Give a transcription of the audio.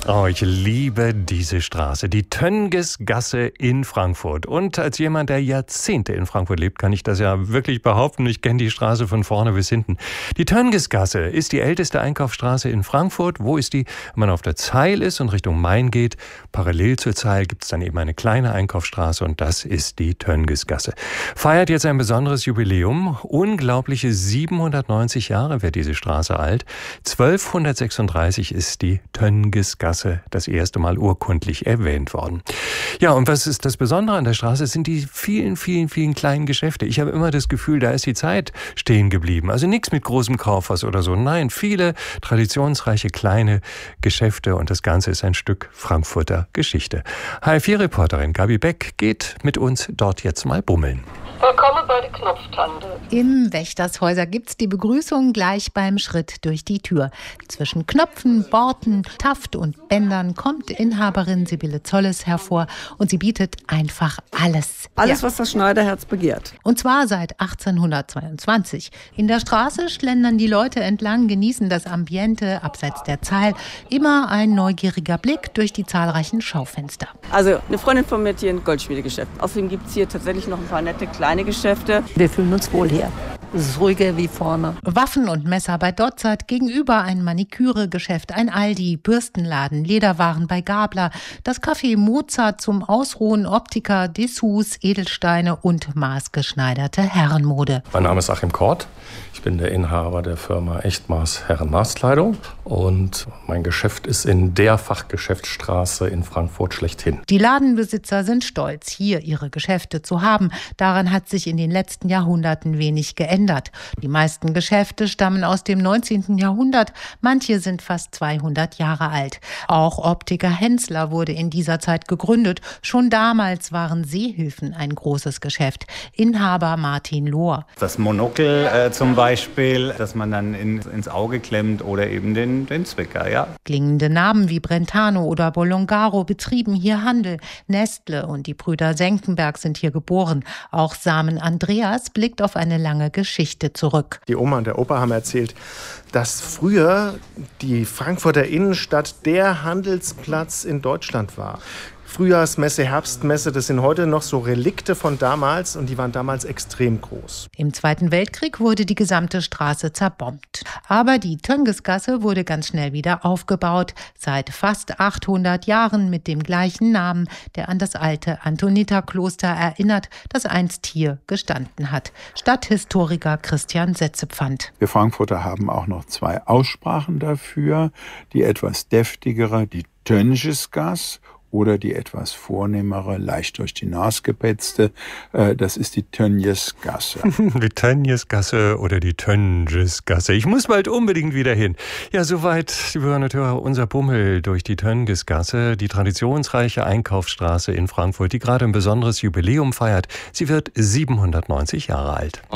Oh, ich liebe diese Straße, die Tönnies-Gasse in Frankfurt. Und als jemand, der Jahrzehnte in Frankfurt lebt, kann ich das ja wirklich behaupten. Ich kenne die Straße von vorne bis hinten. Die Tönnies-Gasse ist die älteste Einkaufsstraße in Frankfurt. Wo ist die? Wenn man auf der Zeil ist und Richtung Main geht, parallel zur Zeil gibt es dann eben eine kleine Einkaufsstraße und das ist die Tönnies-Gasse. Feiert jetzt ein besonderes Jubiläum. Unglaubliche 790 Jahre wird diese Straße alt. 1236 ist die Tönnies-Gasse das erste Mal urkundlich erwähnt worden. Ja, und was ist das Besondere an der Straße? Es sind die vielen, vielen, vielen kleinen Geschäfte. Ich habe immer das Gefühl, da ist die Zeit stehen geblieben. Also nichts mit großem Kaufhaus oder so. Nein, viele traditionsreiche kleine Geschäfte und das Ganze ist ein Stück Frankfurter Geschichte. HR4-Reporterin Gabi Beck geht mit uns dort jetzt mal bummeln. Willkommen bei der Knopftante. Im Wächtershäuser gibt's die Begrüßung gleich beim Schritt durch die Tür. Zwischen Knöpfen, Borten, Taft und Bändern kommt Inhaberin Sibylle Zolles hervor und sie bietet einfach alles. Alles, was das Schneiderherz begehrt. Und zwar seit 1822. In der Straße schlendern die Leute entlang, genießen das Ambiente abseits der Zeil. Immer ein neugieriger Blick durch die zahlreichen Schaufenster. Also eine Freundin von mir hat hier ein Goldschmiedegeschäft. Außerdem gibt es hier tatsächlich noch ein paar nette kleine Geschäfte. Wir fühlen uns wohl hier. Es ist ruhiger wie vorne. Waffen und Messer bei Dotzert, gegenüber ein Maniküregeschäft, ein Aldi, Bürstenladen, Lederwaren bei Gabler, das Café Mozart zum Ausruhen, Optiker, Dessous, Edelsteine und maßgeschneiderte Herrenmode. Mein Name ist Achim Kort. Ich bin der Inhaber der Firma Echtmaß Herrenmaßkleidung und mein Geschäft ist in der Fachgeschäftsstraße in Frankfurt schlechthin. Die Ladenbesitzer sind stolz, hier ihre Geschäfte zu haben. Daran hat sich in den letzten Jahrhunderten wenig geändert. Die meisten Geschäfte stammen aus dem 19. Jahrhundert, manche sind fast 200 Jahre alt. Auch Optiker Hensler wurde in dieser Zeit gegründet. Schon damals waren Sehhilfen ein großes Geschäft. Inhaber Martin Lohr. Das Monokel zum Beispiel, das man dann ins Auge klemmt oder eben den Zwicker, ja. Klingende Namen wie Brentano oder Bolongaro betrieben hier Handel. Nestle und die Brüder Senckenberg sind hier geboren. Auch Samen Andreas blickt auf eine lange Geschichte zurück. Die Oma und der Opa haben erzählt, dass früher die Frankfurter Innenstadt der Handelsplatz in Deutschland war. Frühjahrsmesse, Herbstmesse, das sind heute noch so Relikte von damals und die waren damals extrem groß. Im Zweiten Weltkrieg wurde die gesamte Straße zerbombt. Aber die Tönnies-Gasse wurde ganz schnell wieder aufgebaut. Seit fast 800 Jahren mit dem gleichen Namen, der an das alte Antoniterkloster erinnert, das einst hier gestanden hat. Stadthistoriker Christian Setzepfand. Wir Frankfurter haben auch noch zwei Aussprachen dafür. Die etwas deftigere, die Tönnies-Gasse, oder die etwas vornehmere, leicht durch die Nase gepetzte, das ist die Tönnies-Gasse. Die Tönnies-Gasse oder die Tönnies-Gasse. Ich muss bald unbedingt wieder hin. Ja, soweit, liebe Hörerinnen und Hörer, unser Bummel durch die Tönnies-Gasse, die traditionsreiche Einkaufsstraße in Frankfurt, die gerade ein besonderes Jubiläum feiert. Sie wird 790 Jahre alt.